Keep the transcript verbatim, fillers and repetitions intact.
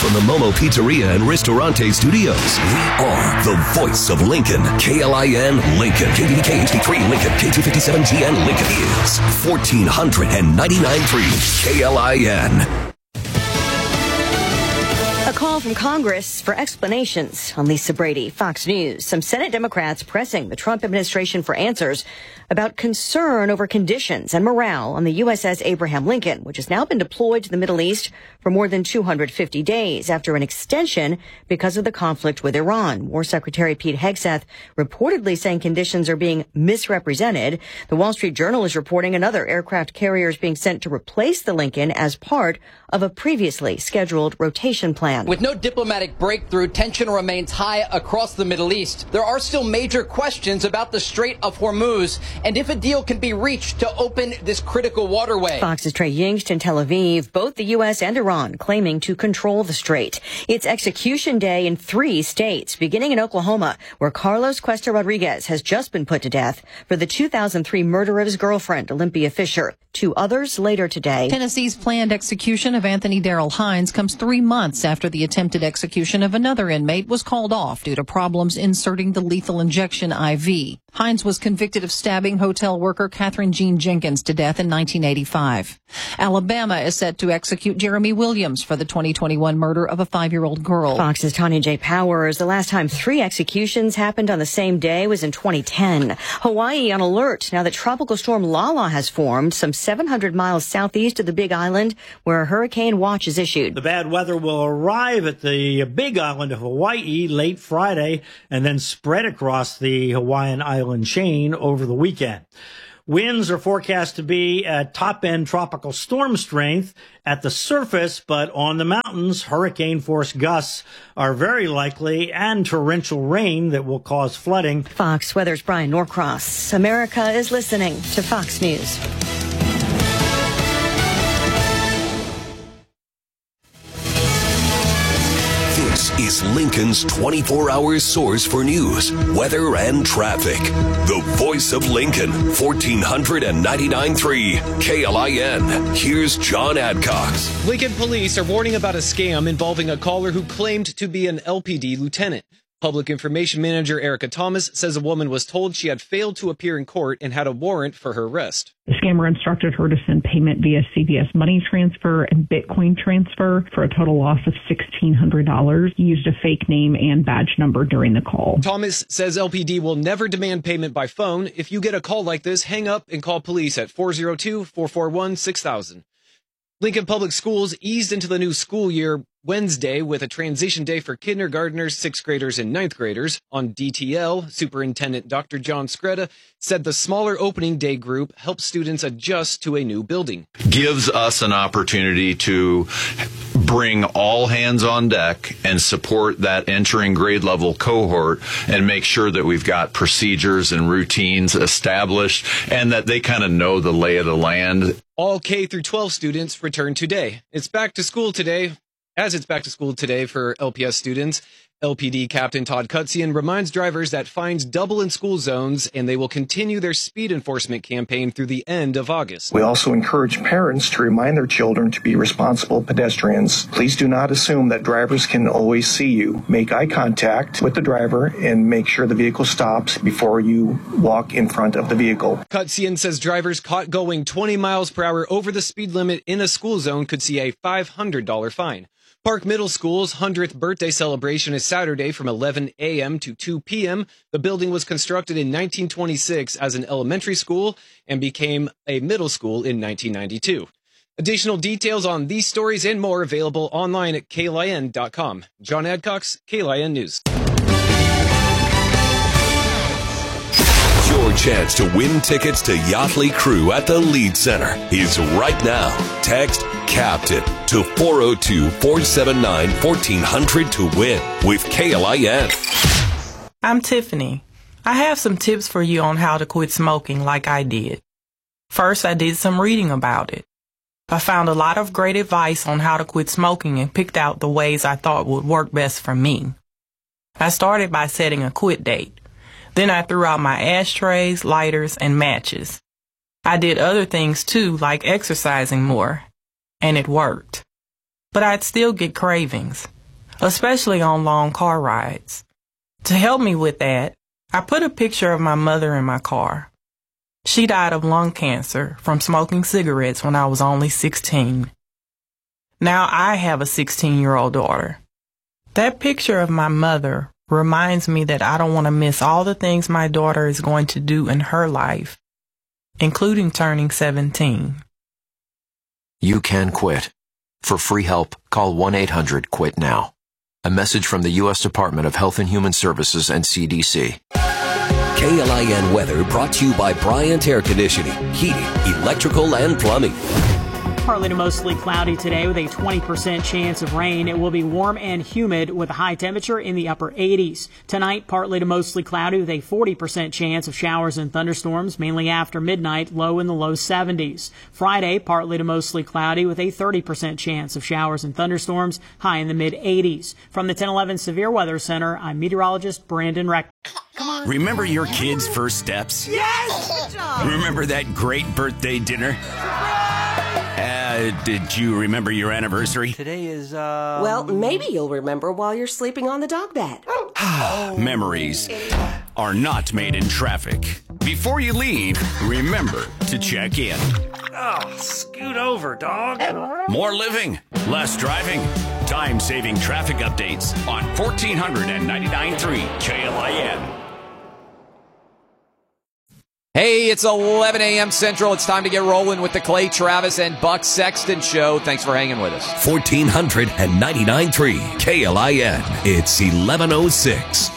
from the Momo Pizzeria and Ristorante Studios. We are the voice of Lincoln. K L I N Lincoln. K V D K H D three Lincoln. K two fifty-seven G N Lincoln is fourteen ninety-nine point three K L I N. A call from Congress for explanations. On Lisa Brady, Fox News. Some Senate Democrats pressing the Trump administration for answers about concern over conditions and morale on the U S S Abraham Lincoln, which has now been deployed to the Middle East for more than two hundred fifty days after an extension because of the conflict with Iran. War Secretary Pete Hegseth reportedly saying conditions are being misrepresented. The Wall Street Journal is reporting another aircraft carrier is being sent to replace the Lincoln as part of a previously scheduled rotation plan. With no diplomatic breakthrough, tension remains high across the Middle East. There are still major questions about the Strait of Hormuz and if a deal can be reached to open this critical waterway. Fox's Trey Yingst in Tel Aviv, both the U S and Iran claiming to control the strait. It's execution day in three states, beginning in Oklahoma, where Carlos Cuesta Rodriguez has just been put to death for the two thousand three murder of his girlfriend, Olympia Fisher. Two others later today. Tennessee's planned execution of Anthony Darrell Hines comes three months after the attempted execution of another inmate was called off due to problems inserting the lethal injection I V. Hines was convicted of stabbing hotel worker Catherine Jean Jenkins to death in nineteen eighty-five. Alabama is set to execute Jeremy Williams for the twenty twenty-one murder of a five-year-old girl. Fox's Tanya J. Powers. The last time three executions happened on the same day was in twenty ten. Hawaii on alert now that Tropical Storm Lala has formed some seven hundred miles southeast of the Big Island, where a hurricane watch is issued. The bad weather will arrive at the Big Island of Hawaii late Friday and then spread across the Hawaiian island chain over the weekend. Winds are forecast to be at top-end tropical storm strength at the surface, but on the mountains, hurricane-force gusts are very likely and torrential rain that will cause flooding. Fox Weather's Brian Norcross. America is listening to Fox News. This is Lincoln's twenty-four hour source for news, weather, and traffic. The voice of Lincoln, fourteen ninety-nine point three K L I N. Here's John Adcox. Lincoln police are warning about a scam involving a caller who claimed to be an L P D lieutenant. Public Information Manager Erica Thomas says a woman was told she had failed to appear in court and had a warrant for her arrest. The scammer instructed her to send payment via C V S money transfer and Bitcoin transfer for a total loss of sixteen hundred dollars. He used a fake name and badge number during the call. Thomas says L P D will never demand payment by phone. If you get a call like this, hang up and call police at four oh two, four four one, six thousand. Lincoln Public Schools eased into the new school year Wednesday with a transition day for kindergartners, sixth graders, and ninth graders. On D T L, Superintendent Doctor John Scretta said the smaller opening day group helps students adjust to a new building. Gives us an opportunity to bring all hands on deck and support that entering grade level cohort and make sure that we've got procedures and routines established and that they kind of know the lay of the land. All K through twelve students return today. It's back to school today. As it's back to school today for L P S students, L P D Captain Todd Cutsian reminds drivers that fines double in school zones and they will continue their speed enforcement campaign through the end of August. We also encourage parents to remind their children to be responsible pedestrians. Please do not assume that drivers can always see you. Make eye contact with the driver and make sure the vehicle stops before you walk in front of the vehicle. Cutsian says drivers caught going twenty miles per hour over the speed limit in a school zone could see a five hundred dollars fine. Park Middle School's one hundredth birthday celebration is Saturday from eleven a.m. to two p.m. The building was constructed in nineteen twenty-six as an elementary school and became a middle school in nineteen ninety-two. Additional details on these stories and more available online at K L I N dot com. John Adcox, K L I N News. Your chance to win tickets to Yachtley Crew at the Lead Center is right now. Text CAPTAIN to four oh two, four seven nine, one four hundred to win with K L I N. I'm Tiffany. I have some tips for you on how to quit smoking like I did. First, I did some reading about it. I found a lot of great advice on how to quit smoking and picked out the ways I thought would work best for me. I started by setting a quit date. Then I threw out my ashtrays, lighters, and matches. I did other things too, like exercising more, and it worked. But I'd still get cravings. especially on long car rides. To help me with that, I put a picture of my mother in my car. She died of lung cancer from smoking cigarettes when I was only sixteen. Now I have a sixteen-year-old daughter. That picture of my mother reminds me that I don't want to miss all the things my daughter is going to do in her life, including turning seventeen. You can quit. For free help, call one eight hundred quit now. A message from the U S Department of Health and Human Services and C D C. K L I N weather brought to you by Bryant Air Conditioning, Heating, Electrical, and Plumbing. Partly to mostly cloudy today with a twenty percent chance of rain. It will be warm and humid with a high temperature in the upper eighties. Tonight, partly to mostly cloudy with a forty percent chance of showers and thunderstorms, mainly after midnight, low in the low seventies. Friday, partly to mostly cloudy with a thirty percent chance of showers and thunderstorms, high in the mid eighties. From the ten eleven Severe Weather Center, I'm meteorologist Brandon Reck. Come on. Remember your kids' first steps? Yes! Good job! Remember that great birthday dinner? Uh, did you remember your anniversary? Today is, uh... Well, maybe you'll remember while you're sleeping on the dog bed. Memories are not made in traffic. Before you leave, remember to check in. Oh, scoot over, dog. More living, less driving. Time-saving traffic updates on fourteen ninety-nine point three K L I N. Hey, it's eleven a.m. Central. It's time to get rolling with the Clay Travis and Buck Sexton Show. Thanks for hanging with us. fourteen ninety-nine point three K L I N. It's eleven oh six.